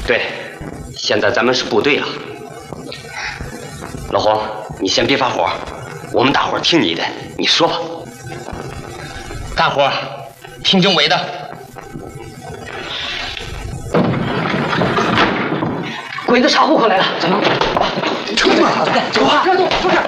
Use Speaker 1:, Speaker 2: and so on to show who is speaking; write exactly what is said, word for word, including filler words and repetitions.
Speaker 1: 对，现在咱们是部队了。老黄，你先别发火，我们大伙儿听你的，你说吧。干活，听政委的。鬼子查户口来了，咱们冲啊！走啊！不要动，就是。